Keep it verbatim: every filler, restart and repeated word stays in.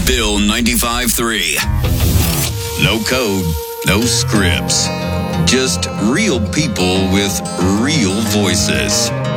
Bill ninety-five three. No code, no scripts. Just real people with real voices.